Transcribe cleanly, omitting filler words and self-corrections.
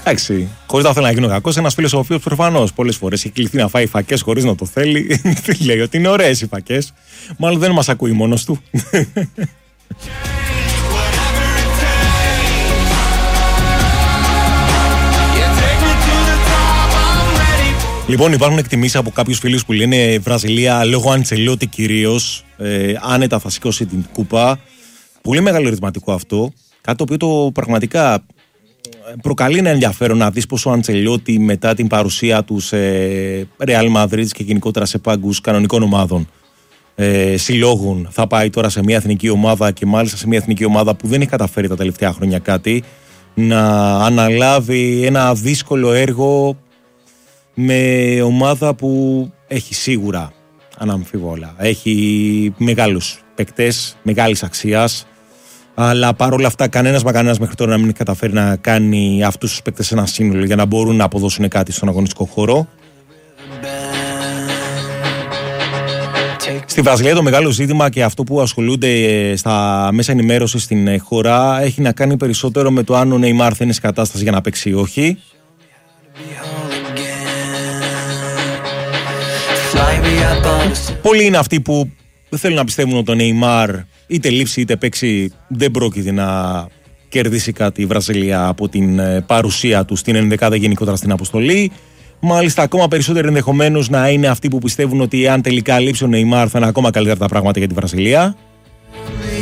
Εντάξει, χωρίς να θέλω να γίνω κακός, ένας φίλος ο οποίος προφανώς πολλές φορές έχει κληθεί να φάει φακές χωρίς να το θέλει, λέει ότι είναι ωραίες οι φακές. Μάλλον δεν μας ακούει μόνος του. Λοιπόν, υπάρχουν εκτιμήσεις από κάποιους φίλους που λένε Βραζιλία λόγω Αντσελότη κυρίως άνετα θα σηκώσει την κούπα. Πολύ μεγάλο ερωτηματικό αυτό. Κάτι το οποίο το πραγματικά προκαλεί ένα ενδιαφέρον να δεις πως ο Αντσελότη μετά την παρουσία του σε Real Madrid και γενικότερα σε πάγκους κανονικών ομάδων συλλόγων θα πάει τώρα σε μια εθνική ομάδα και μάλιστα σε μια εθνική ομάδα που δεν έχει καταφέρει τα τελευταία χρόνια κάτι, να αναλάβει ένα δύσκολο έργο με ομάδα που έχει σίγουρα αναμφίβολα, έχει μεγάλους παικτές, μεγάλης αξίας, αλλά παρόλα αυτά κανένας μέχρι τώρα να μην καταφέρει να κάνει αυτούς τους παίκτες ένα σύνολο για να μπορούν να αποδώσουν κάτι στον αγωνιστικό χώρο. Στη Βραζιλία το μεγάλο ζήτημα και αυτό που ασχολούνται στα μέσα ενημέρωσης στην χώρα έχει να κάνει περισσότερο με το αν ο Νεϊμάρ θα είναι σε κατάσταση για να παίξει ή όχι. Πολλοί είναι αυτοί που δεν θέλουν να πιστεύουν ότι ο Νεϊμάρ είτε λείψει είτε παίξει δεν πρόκειται να κερδίσει κάτι η Βραζιλία από την παρουσία του στην ενδεκάδα γενικότερα στην αποστολή. Μάλιστα ακόμα περισσότερο ενδεχομένως να είναι αυτοί που πιστεύουν ότι αν τελικά λείψει ο Νεϊμάρ θα είναι ακόμα καλύτερα τα πράγματα για τη Βραζιλία.